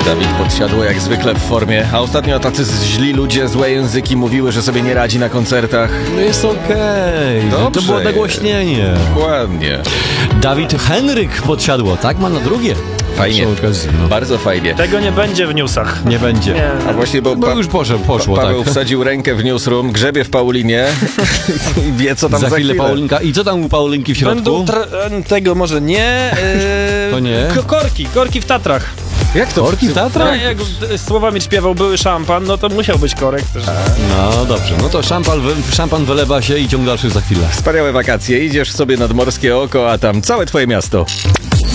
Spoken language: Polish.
Dawid Podsiadło jak zwykle w formie, a ostatnio tacy źli ludzie, złe języki mówiły, że sobie nie radzi na koncertach. No jest okej. To Dobrze było jest. nagłośnienie. Ładnie. Dawid Henryk Podsiadło, tak? Ma na drugie. Fajnie. Przy okazji, no. Bardzo fajnie. Tego nie będzie w newsach. Nie będzie. Nie. A właśnie, bo Bo już poszło, Paweł tak. wsadził rękę w newsroom, grzebie w Paulinie i wie, co tam Za chwilę Paulinka. I co tam u Paulinki w środku? Tego może nie. To nie? Korki w Tatrach. Jak to? Korki w Tatrach? Jak Sławomir śpiewał były szampan, no to musiał być korek też. No dobrze, no to szampan wylewa się i ciąg dalszy za chwilę. Wspaniałe wakacje, idziesz sobie nad Morskie Oko, a tam całe twoje miasto.